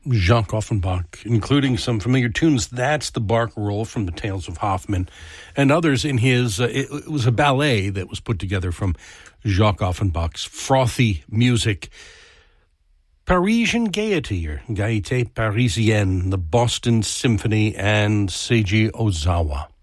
Jacques Offenbach, including some familiar tunes. That's the Barcarolle from the Tales of Hoffmann, and others in his. It was a ballet that was put together from Jacques Offenbach's frothy music. Parisian Gaiety, or Gaieté Parisienne, the Boston Symphony, and Seiji Ozawa.